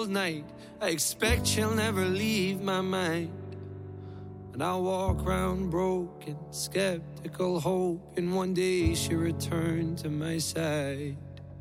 night. I expect she'll never leave my mind. And I'll walk round broken, skeptical, hoping one day she'll return to my side.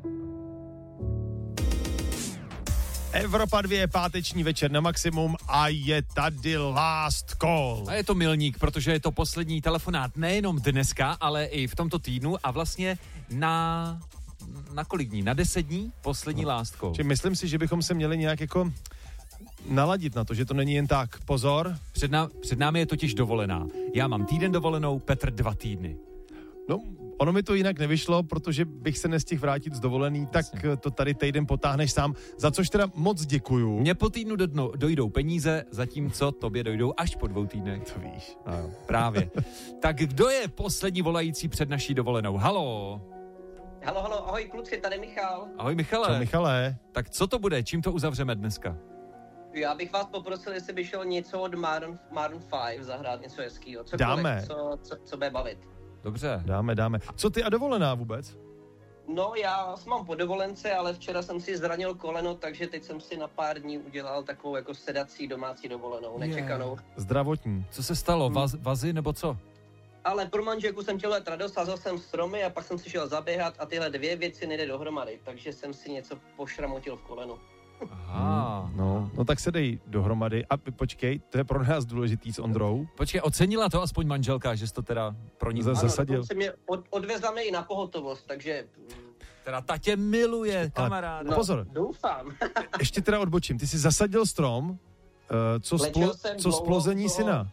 Evropa 2, páteční večer na maximum a je tady Last Call. A je to milník, protože je to poslední telefonát nejenom dneska, ale i v tomto týdnu a vlastně na kolik dní? Na 10 dní? Poslední Last Call. Čiže myslím si, že bychom se měli nějak jako naladit na to, že to není jen tak. Pozor. Před námi je totiž dovolená. Já mám týden dovolenou, Petr 2 týdny. No, ono mi to jinak nevyšlo, protože bych se nestihl vrátit z dovolený, tak to tady týden potáhneš sám, za což teda moc děkuju. Mně po týdnu dojdou peníze, zatímco tobě dojdou až po 2 týdnech. To víš. No, právě. Tak kdo je poslední volající před naší dovolenou? Halo? Halo, ahoj kluci, tady Michal. Ahoj Michale. Čau Michale. Tak co to bude? Čím to uzavřeme dneska? Já bych vás poprosil, jestli by šel něco od Maroon 5 zahrát, něco hezkýho. Dáme. Co bude bavit. Dobře. Dáme. Co ty a dovolená vůbec? No, já mám po dovolence, ale včera jsem si zranil koleno, takže teď jsem si na pár dní udělal takovou jako sedací domácí dovolenou, nečekanou. Zdravotní. Co se stalo? Vazy nebo co? Ale pro manželku jsem chtěl radost, sázal jsem stromy a pak jsem si šel zaběhat a tyhle dvě věci nejde dohromady, takže jsem si něco pošramotil v kolenu. Aha. No tak se dej dohromady a počkej, to je pro nás důležitý s Ondrou. Počkej, ocenila to aspoň manželka, že jsi to teda pro ní zasadil. Ano, mě odvezla mě i na pohotovost, takže... Teda ta tě miluje, kamarád. No, pozor. Doufám. Ještě teda odbočím, ty jsi zasadil strom, co splození syna?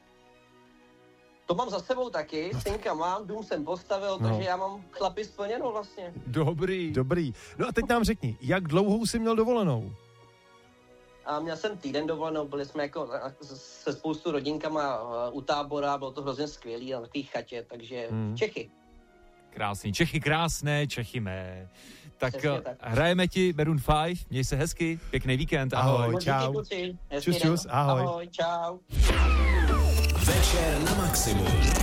To mám za sebou taky, synka mám, dům jsem postavil, takže já mám chlapi splněnou vlastně. Dobrý. No a teď nám řekni, jak dlouhou jsi měl dovolenou? A měl jsem týden dovolenou, byli jsme jako se spoustu rodinkama u tábora, bylo to hrozně skvělý na takové chatě, takže Čechy. Krásný, Čechy krásné, Čechy mé. Tak tak. Hrajeme ti Maroon 5, měj se hezky, pěkný víkend, ahoj. Čau. Čus, ahoj. Ahoj, čau. Večer na maximum.